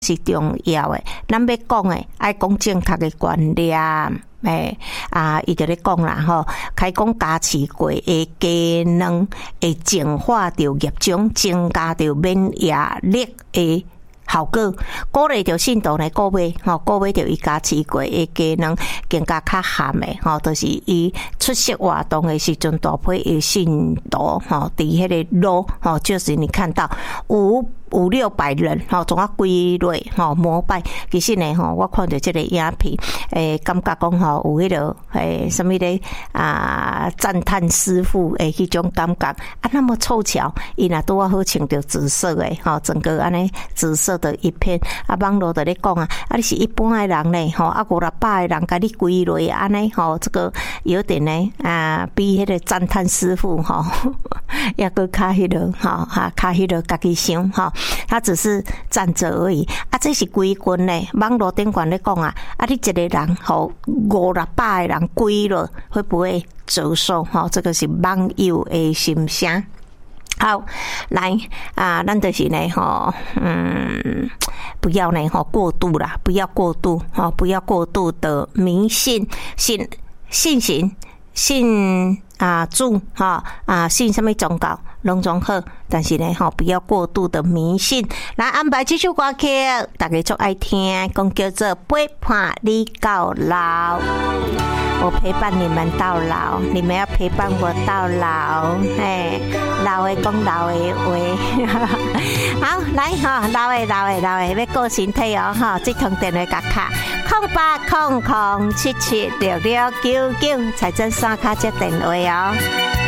是重要的。咱要讲的，爱讲正确的观念。伊就咧讲啦吼，开讲加持过的机能会净化着业种，增加着免疫力的效果，鼓励着信徒呢，鼓励着伊加持过的机能更加较含的吼，就是伊出席活动的时阵，大批的信徒吼，伫迄个路吼，就是你看到500-600人吼，总啊归类吼膜拜。其实呢吼，我看到这个影片，感觉讲吼有迄个什么咧赞叹师傅的迄种感觉啊，那么凑巧，伊若拄好穿着紫色的吼，整个安尼紫色的一片啊，网络在咧讲啊，你是一般的人咧吼，啊500-600个人甲你归类安尼吼，这个有点呢比迄个赞叹师傅吼，抑个较迄个吼较迄个家己想吼。他只是站着而已啊！这是归军呢，网络顶管咧讲啊！你一个人吼500-600个人归了，会不会折寿？哈，这个是网友的心声。好，来咱就是呢吼，不要呢吼过度啦，不要过度哈，不要过度的迷信信主哈信什么宗教拢总好，但是呢不要过度的迷信。来安排这首歌曲，大家最爱听，讲叫做陪伴你到老。我陪伴你们到老，你们要陪伴我到老。老的讲老的话。好，来哈，老的要顾身体哦哈，这通电话甲卡0800776699，财政刷卡接电话哦。